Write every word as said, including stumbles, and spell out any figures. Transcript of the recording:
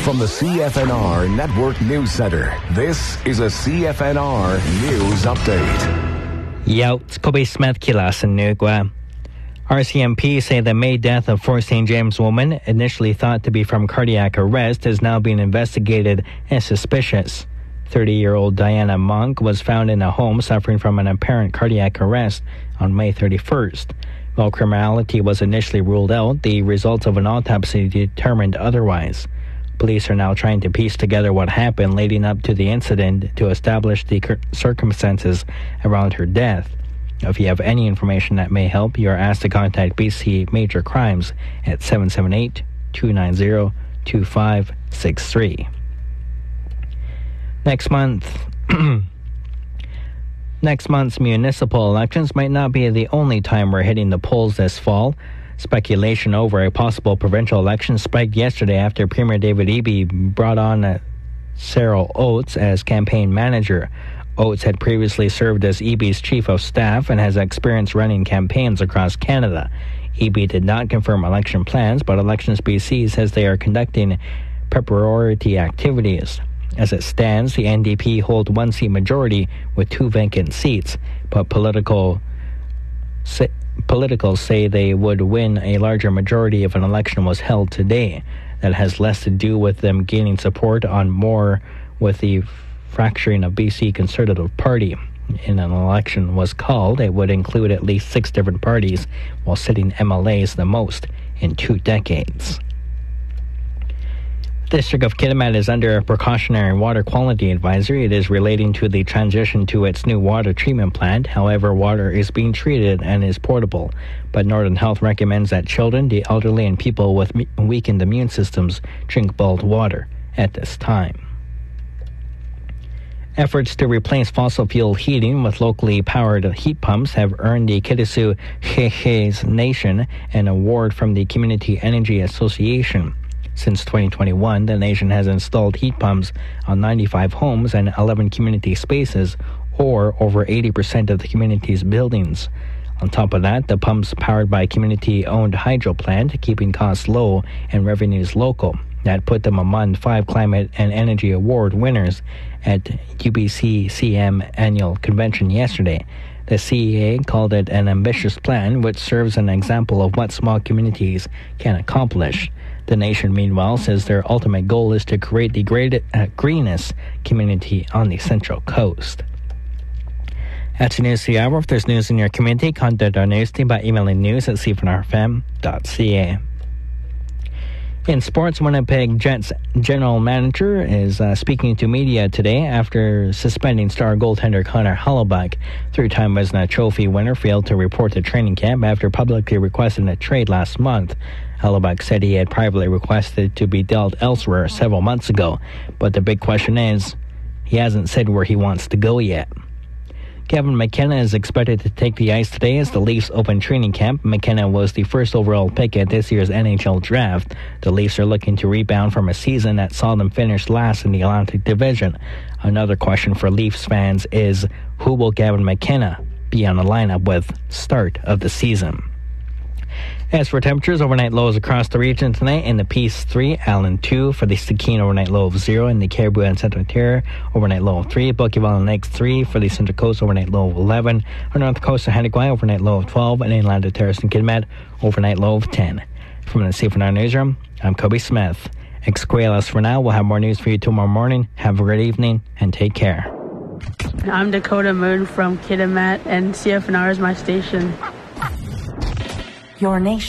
From the C F N R Network News Center, this is a C F N R News Update. Yo, it's Kobe Smith Kilas and Nugwa. R C M P say the May death of Fort Saint James woman, initially thought to be from cardiac arrest, is now being investigated as suspicious. thirty-year-old Diana Monk was found in a home suffering from an apparent cardiac arrest on May thirty-first. While criminality was initially ruled out, the results of an autopsy determined otherwise. Police are now trying to piece together what happened leading up to the incident to establish the circumstances around her death. If you have any information that may help, you are asked to contact B C Major Crimes at seven seven eight, two nine zero, two five six three. Next month, next month's municipal elections might not be the only time we're hitting the polls this fall. Speculation over a possible provincial election spiked yesterday after Premier David Eby brought on uh, Cyril Oates as campaign manager. Oates had previously served as Eby's chief of staff and has experience running campaigns across Canada. Eby did not confirm election plans, but Elections B C says they are conducting preparatory activities. As it stands, the N D P hold one seat majority with two vacant seats, but political say, politicals say they would win a larger majority if an election was held today. That has less to do with them gaining support on more with the fracturing of B C Conservative Party. In an election was called, it would include at least six different parties, while sitting M L As the most in two decades. The District of Kitimat is under a precautionary water quality advisory. It is relating to the transition to its new water treatment plant. However, water is being treated and is portable. But Northern Health recommends that children, the elderly, and people with weakened immune systems drink bottled water at this time. Efforts to replace fossil fuel heating with locally powered heat pumps have earned the Kitasoo Hehes Nation an award from the Community Energy Association. Since twenty twenty-one, the nation has installed heat pumps on ninety-five homes and eleven community spaces, or over eighty percent of the community's buildings. On top of that, the pumps powered by a community-owned hydro plant, keeping costs low and revenues local. That put them among five Climate and Energy Award winners at U B C C M Annual Convention yesterday. The C E A called it an ambitious plan, which serves an example of what small communities can accomplish. The nation, meanwhile, says their ultimate goal is to create the great, uh, greenest community on the Central Coast. That's the news of the hour. If there's news in your community, contact our news team by emailing news at c f n r f m dot c a. In sports, Winnipeg Jets general manager is uh, speaking to media today after suspending star goaltender Connor Hellebuyck. Three-time Vezina Trophy winner failed to report to training camp after publicly requesting a trade last month. Hellebuyck said he had privately requested to be dealt elsewhere several months ago, but the big question is, he hasn't said where he wants to go yet. Kevin McKenna is expected to take the ice today as the Leafs open training camp. McKenna was the first overall pick at this year's N H L draft. The Leafs are looking to rebound from a season that saw them finish last in the Atlantic Division. Another question for Leafs fans is, who will Kevin McKenna be on the lineup with start of the season? As for temperatures, overnight lows across the region tonight. In the Peace three, Allen two. For the Stikine, overnight low of zero. In the Caribou and Central Ontario, overnight low of three. Bookie Lakes three. For the Central Coast, overnight low of eleven. On North Coast of Hanequai, overnight low of twelve. And inland of Terrace and Kitimat, overnight low of ten. From the C F N R Newsroom, I'm Kobe Smith. Escuelas for now. We'll have more news for you tomorrow morning. Have a great evening and take care. I'm Dakota Moon from Kitimat, and C F N R is my station. Your nation.